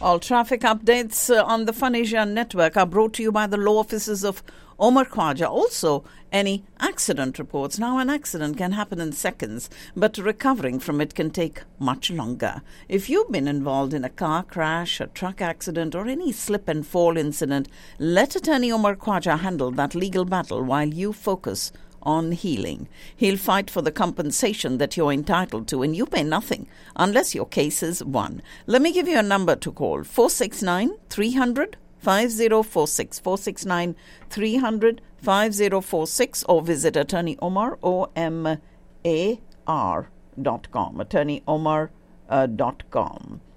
All traffic updates on the Fun Asia network are brought to you by the law offices of Omar Khwaja. Also, any accident reports. Now, an accident can happen in seconds, but recovering from it can take much longer. If you've been involved in a car crash, a truck accident, or any slip and fall incident, let attorney Omar Khwaja handle that legal battle while you focus on healing. He'll fight for the compensation that you're entitled to, and you pay nothing unless your case is won. Let me give you a number to call: 469-300-5046, 469-300-5046, or visit Attorney Omar, OMAR.com, attorneyomar.com.